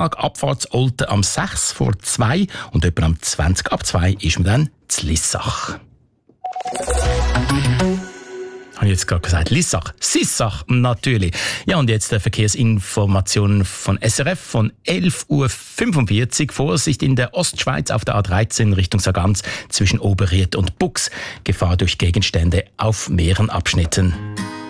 Nachmittag abfahrts Olten am 6 vor 2 und etwa am 20 ab 2 ist man dann zu Lissach. Habe ich jetzt gerade gesagt, Lissach, Sissach natürlich. Ja, und jetzt Verkehrsinformationen von SRF von 11.45 Uhr. Vorsicht in der Ostschweiz auf der A13 Richtung Sargans zwischen Oberried und Bux. Gefahr durch Gegenstände auf mehreren Abschnitten.